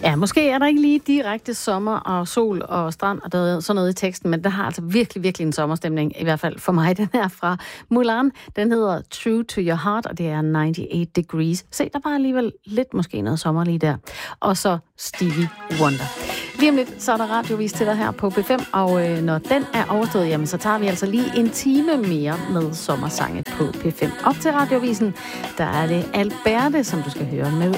Ja, måske er der ikke lige direkte sommer og sol og strand og sådan noget i teksten, men der har altså virkelig en sommerstemning, i hvert fald for mig. Den er fra Mulan. Den hedder True to Your Heart, og det er 98 Degrees. Se, der var alligevel lidt måske noget sommer lige der. Og så Stevie Wonder. Lige om lidt, så er der radiovis til dig her på B5, og når den er overstået, jamen, så tager vi altså lige en time mere med sommersange på P5. Op til radiovisen, der er det Alberte, som du skal høre med